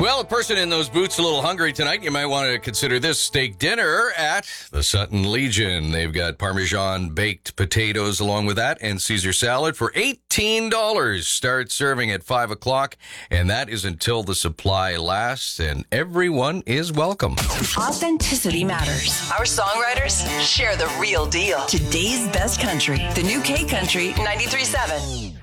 Well, a person in those boots a little hungry tonight, you might want to consider this steak dinner at the Sutton Legion. They've got Parmesan baked potatoes along with that and Caesar salad for $18. Start serving at 5 o'clock, and that is until the supply lasts, and everyone is welcome. Authenticity matters. Our songwriters share the real deal. Today's best country. The new K Country 93.7.